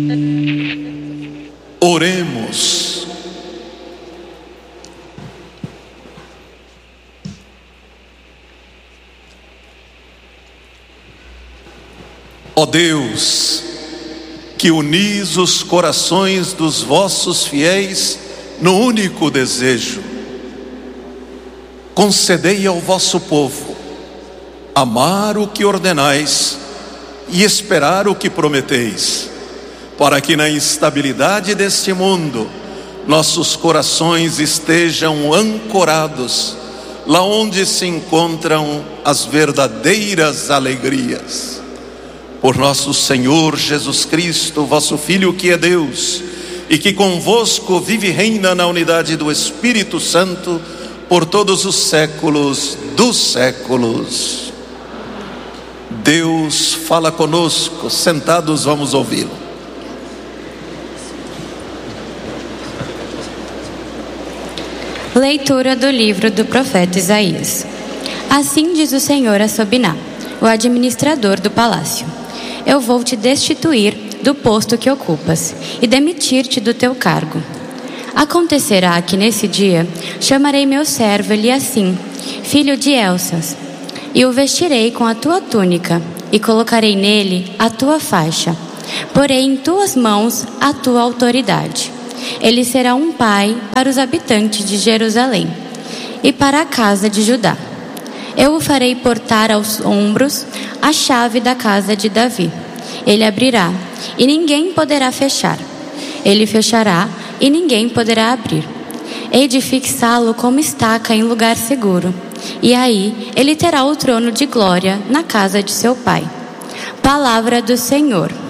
Oremos. Ó Deus, que unis os corações dos vossos fiéis no único desejo, concedei ao vosso povo amar o que ordenais e esperar o que prometeis, para que na instabilidade deste mundo nossos corações estejam ancorados lá onde se encontram as verdadeiras alegrias. Por nosso Senhor Jesus Cristo, vosso Filho, que é Deus e que convosco vive e reina na unidade do Espírito Santo por todos os séculos dos séculos. Deus fala conosco, sentados vamos ouvi-lo. Leitura do livro do profeta Isaías. Assim diz o Senhor a Sobiná, o administrador do palácio: eu vou te destituir do posto que ocupas e demitir-te do teu cargo. Acontecerá que nesse dia chamarei meu servo Eliacim, filho de Elças, e o vestirei com a tua túnica e colocarei nele a tua faixa. Porei em tuas mãos a tua autoridade. Ele será um pai para os habitantes de Jerusalém e para a casa de Judá. Eu o farei portar aos ombros a chave da casa de Davi. Ele abrirá e ninguém poderá fechar. Ele fechará e ninguém poderá abrir. Hei de fixá-lo como estaca em lugar seguro. E aí ele terá o trono de glória na casa de seu pai. Palavra do Senhor.